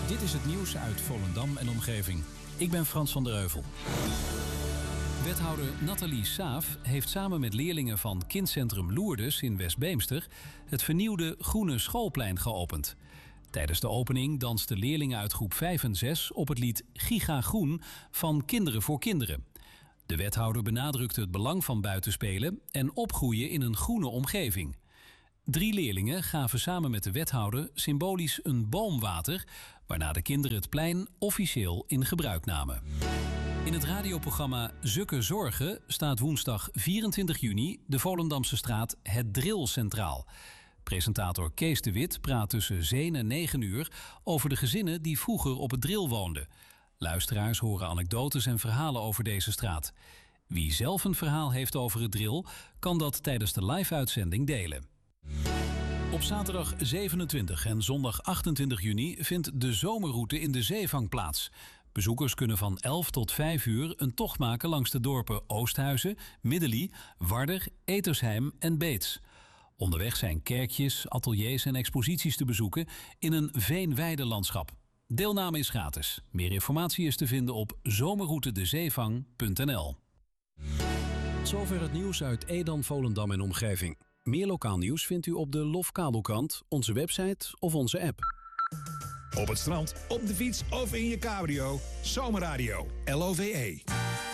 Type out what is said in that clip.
Dit is het nieuws uit Volendam en omgeving. Ik ben Frans van der Heuvel. Wethouder Nathalie Saaf heeft samen met leerlingen van Kindcentrum Lourdes in West-Beemster het vernieuwde Groene Schoolplein geopend. Tijdens de opening dansten leerlingen uit groep 5 en 6 op het lied Giga Groen van Kinderen voor Kinderen. De wethouder benadrukte het belang van buitenspelen en opgroeien in een groene omgeving. 3 leerlingen gaven samen met de wethouder symbolisch een boom water, waarna de kinderen het plein officieel in gebruik namen. In het radioprogramma Zukke Zorgen staat woensdag 24 juni de Volendamse straat Het Dril centraal. Presentator Kees de Wit praat tussen 7 en 9 uur over de gezinnen die vroeger op het Dril woonden. Luisteraars horen anekdotes en verhalen over deze straat. Wie zelf een verhaal heeft over het Dril, kan dat tijdens de live-uitzending delen. Op zaterdag 27 en zondag 28 juni vindt de zomerroute in de Zeevang plaats. Bezoekers kunnen van 11 tot 5 uur een tocht maken langs de dorpen Oosthuizen, Middelie, Warder, Etersheim en Beets. Onderweg zijn kerkjes, ateliers en exposities te bezoeken in een veenweidelandschap. Deelname is gratis. Meer informatie is te vinden op zomerroutedezeevang.nl. Zover het nieuws uit Edam, Volendam en omgeving. Meer lokaal nieuws vindt u op de Lofkabelkrant, onze website of onze app. Op het strand, op de fiets of in je cabrio. Zomerradio, LOVE.